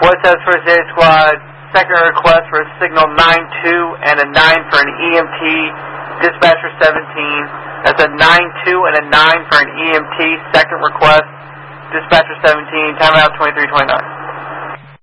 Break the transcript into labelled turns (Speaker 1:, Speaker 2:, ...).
Speaker 1: West Coast First Aid Squad, second request for a signal 9-2 and a 9 for an EMT, dispatcher 17. That's a 9-2 and a 9 for an EMT, second request, dispatcher 17, timeout 2329.